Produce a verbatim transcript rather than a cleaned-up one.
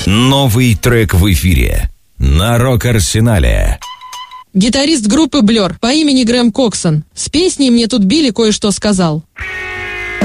Новый трек в эфире на Рок-Арсенале. Гитарист группы Blur по имени Грэм Коксон с песней «Мне тут Билли кое-что сказал».